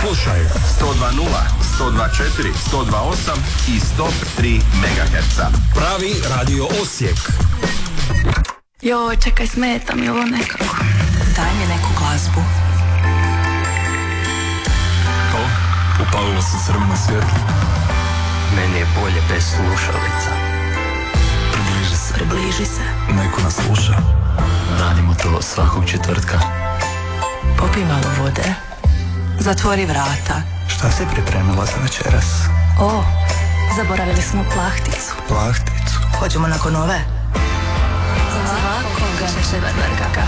Slušaj 102.0, 102.4, 102.8 i 103 MHz. Pravi radio Osijek. Joj, čekaj, smeta mi ovo nekako. Daj mi neku glazbu. O, upalilo se crveno svjetlo. Meni je bolje bez slušalica. Približi se. Neko nas sluša. Radimo to svakog četvrtka. Popij malo vode. Zatvori vrata. Šta si pripremila za večeras? O, zaboravili smo plahticu. Plahticu? Hoćemo nakon ove? Svakoga četvrtka.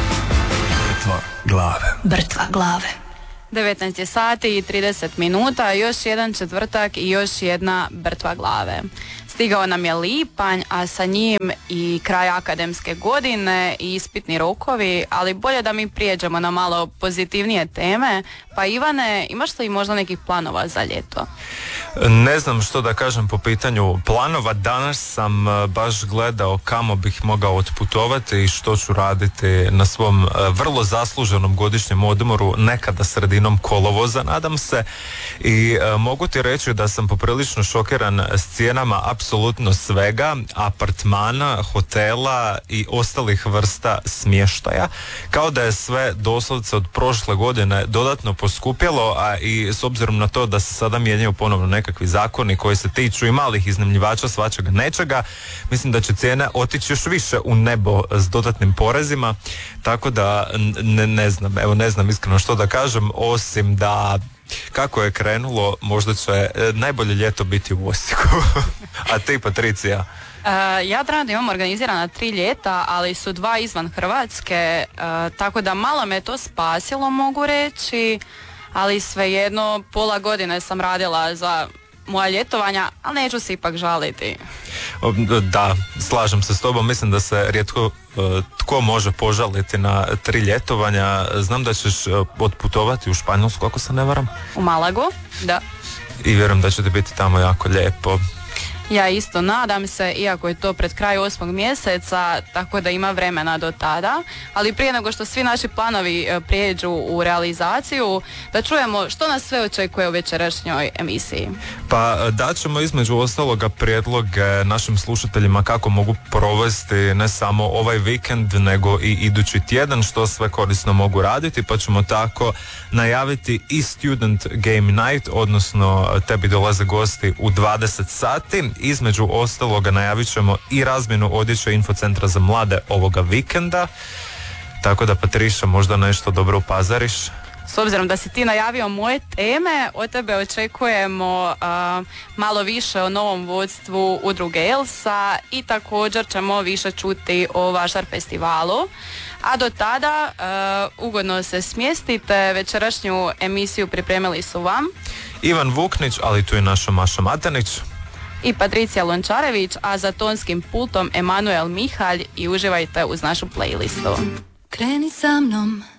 Brtva glave. Brtva glave. 19 je sati i 30 minuta, još jedan četvrtak i još jedna brtva glave. Stigao nam je lipanj, a sa njim i kraj akademske godine i ispitni rokovi, ali bolje da mi prijeđemo na malo pozitivnije teme. Pa Ivane, imaš li možda nekih planova za ljeto? Ne znam što da kažem po pitanju planova. Danas sam baš gledao kamo bih mogao otputovati i što ću raditi na svom vrlo zasluženom godišnjem odmoru, nekada sredinom kolovoza, nadam se. I mogu ti reći da sam poprilično šokiran s cijenama apsolutno svega, apartmana, hotela i ostalih vrsta smještaja. Kao da je sve doslovce od prošle godine dodatno poskupjelo, a i s obzirom na to da se sada mijenjaju ponovno nekakvi zakoni koji se tiču i malih iznajmljivača svačega nečega, mislim da će cijene otići još više u nebo s dodatnim porezima, tako da ne znam iskreno što da kažem, osim da kako je krenulo, možda će najbolje ljeto biti u Osijeku. A ti, Patricija? Ja trenutno imam organizirana 3 ljeta, ali su 2 izvan Hrvatske, tako da malo me to spasilo, mogu reći, ali svejedno pola godine sam radila za moja ljetovanja, ali neću se ipak žaliti. Da, slažem se s tobom, mislim da se rijetko tko može požaliti na 3 ljetovanja. Znam da ćeš otputovati u Španjolsku, ako se ne varam. U Malagu, da. I vjerujem da će ti biti tamo jako lijepo. Ja isto nadam se, iako je to pred kraj 8. mjeseca, tako da ima vremena do tada, ali prije nego što svi naši planovi prijeđu u realizaciju, da čujemo što nas sve očekuje u večerašnjoj emisiji. Pa daćemo između ostaloga prijedlog našim slušateljima kako mogu provesti ne samo ovaj vikend, nego i idući tjedan, što sve korisno mogu raditi, pa ćemo tako najaviti i Student Game Night, odnosno tebi dolaze gosti u 20 sati. Između ostaloga najavit ćemo i razmjenu odjeće Infocentra za mlade ovoga vikenda, tako da Patriša možda nešto dobro upazariš. S obzirom da si ti najavio moje teme, od tebe očekujemo malo više o novom vodstvu udruge Elsa i također ćemo više čuti o Vašar festivalu. A do tada ugodno se smjestite, večerašnju emisiju pripremili su vam Ivan Vuknić, ali tu je naša Maša Matanić i Patricija Lončarević, a za tonskim pultom Emanuel Mihalj, i uživajte uz našu playlistu. Kreni sa mnom